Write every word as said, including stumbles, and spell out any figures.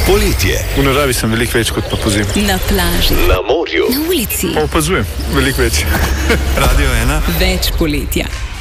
Poletje. V naravi sem veliko več kot pa pozimi. Na plaži, Na morju. na ulici. Pa opazujem, veliko več. Radio ena. Več poletja.